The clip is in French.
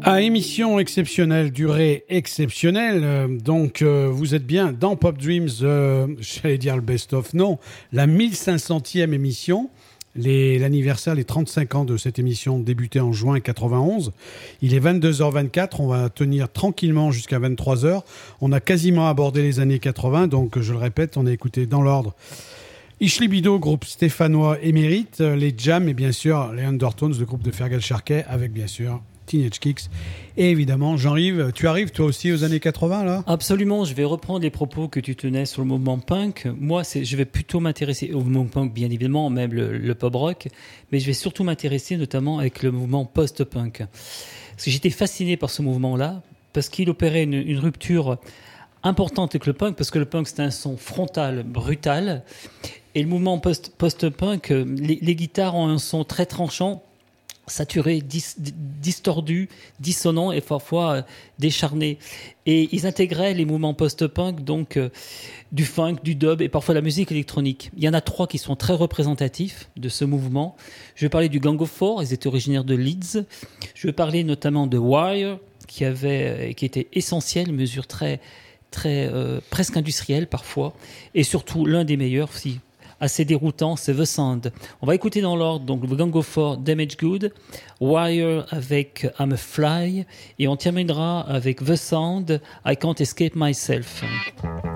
Ah, émission exceptionnelle, durée exceptionnelle. Donc, vous êtes bien dans Pop Dreams, j'allais dire le best-of, non, la 1500e émission. L'anniversaire, les 35 ans de cette émission débuté en juin 91. Il est 22h24, on va tenir tranquillement jusqu'à 23h. On a quasiment abordé les années 80, donc je le répète, on a écouté dans l'ordre Ich Libido, groupe stéphanois émérite, les Jam et bien sûr les Undertones, le groupe de Fergal Sharkey, avec bien sûr Teenage Kicks. Et évidemment, Jean-Yves, tu arrives toi aussi aux années 80 là ? Absolument, je vais reprendre les propos que tu tenais sur le mouvement punk. Moi, je vais plutôt m'intéresser au mouvement punk, bien évidemment, même le pop rock, mais je vais surtout m'intéresser notamment avec le mouvement post-punk. Parce que j'étais fasciné par ce mouvement-là, parce qu'il opérait une rupture importante avec le punk, parce que le punk c'est un son frontal, brutal, et le mouvement post-punk, les guitares ont un son très tranchant, saturé, distordu, dissonant et parfois décharné. Et ils intégraient les mouvements post-punk, donc du funk, du dub et parfois la musique électronique. Il y en a 3 qui sont très représentatifs de ce mouvement. Je vais parler du Gang of Four, ils étaient originaires de Leeds. Je vais parler notamment de Wire, qui était essentiel, mesure très presque industrielle parfois, et surtout l'un des meilleurs, si assez déroutant, c'est The Sound. On va écouter dans l'ordre, donc The Gang of Four, Damage Good, Wire avec I'm a Fly, et on terminera avec The Sound, I Can't Escape Myself.